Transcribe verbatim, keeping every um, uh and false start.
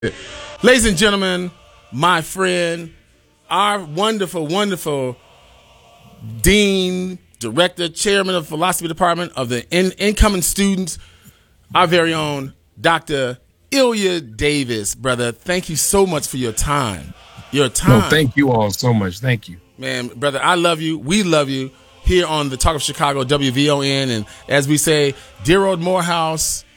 Ladies and gentlemen, my friend, our wonderful, wonderful dean, director, chairman of the philosophy department of the in- incoming students, our very own Doctor Ilya Davis, brother. Thank you so much for your time. Your time. No, thank you all so much. Thank you. Man, brother, I love you. We love you here on the Talk of Chicago, W V O N. And as we say, dear old Morehouse,